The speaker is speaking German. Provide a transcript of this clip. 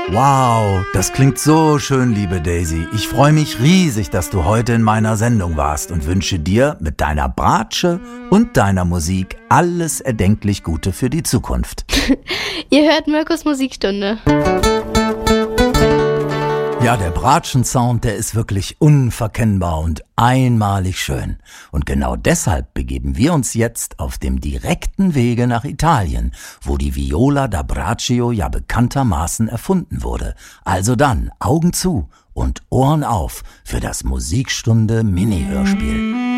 Wow, das klingt so schön, liebe Daisy. Ich freue mich riesig, dass du heute in meiner Sendung warst und wünsche dir mit deiner Bratsche und deiner Musik alles erdenklich Gute für die Zukunft. Ihr hört Mirkos Musikstunde. Ja, der Bratschen-Sound, der ist wirklich unverkennbar und einmalig schön. Und genau deshalb begeben wir uns jetzt auf dem direkten Wege nach Italien, wo die Viola da Braccio ja bekanntermaßen erfunden wurde. Also dann, Augen zu und Ohren auf für das Musikstunde Mini-Hörspiel.